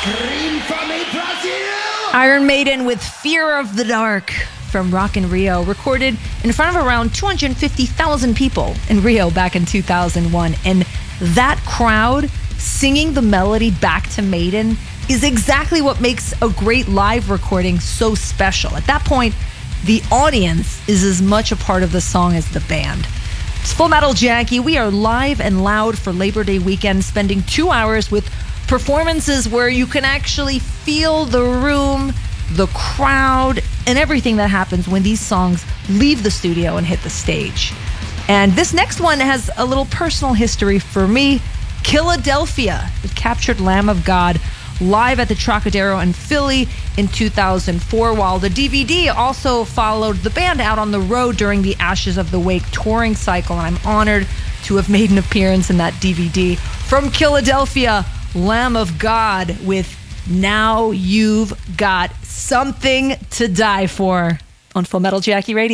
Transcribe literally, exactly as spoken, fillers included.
Iron Maiden with Fear of the Dark from Rock in Rio, recorded in front of around two hundred fifty thousand people in Rio back in two thousand one. And that crowd singing the melody back to Maiden is exactly what makes a great live recording so special. At that point, the audience is as much a part of the song as the band. It's Full Metal Jackie. We are live and loud for Labor Day weekend, spending two hours with performances where you can actually feel the room, the crowd, and everything that happens when these songs leave the studio and hit the stage. And this next one has a little personal history for me. Philadelphia, it captured Lamb of God live at the Trocadero in Philly in two thousand four, while the D V D also followed the band out on the road during the Ashes of the Wake touring cycle, and I'm honored to have made an appearance in that D V D. From Philadelphia, Lamb of God with Now You've Got Something to Die For on Full Metal Jackie Radio.